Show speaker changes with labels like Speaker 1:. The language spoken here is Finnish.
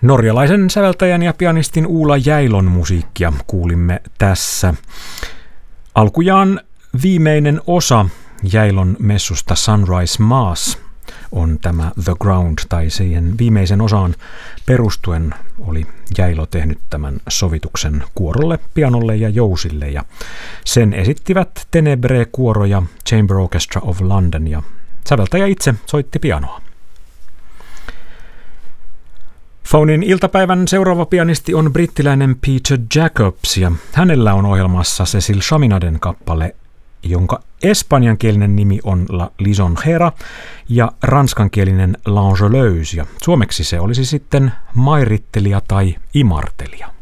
Speaker 1: Norjalaisen säveltäjän ja pianistin Uula Jäilon musiikkia kuulimme tässä. Alkujaan viimeinen osa Jäilon messusta Sunrise Mass on tämä The Ground, tai siihen viimeisen osaan perustuen oli Jäilo tehnyt tämän sovituksen kuorolle, pianolle ja jousille, ja sen esittivät Tenebrae-kuoro ja Chamber Orchestra of London, ja säveltäjä itse soitti pianoa. Phonin iltapäivän seuraava pianisti on brittiläinen Peter Jacobs, ja hänellä on ohjelmassa Cecil Chaminaden kappale, jonka espanjankielinen nimi on La Lisonjera ja ranskankielinen L'Angeleuse, ja suomeksi se olisi sitten Mairittelija tai Imartelija.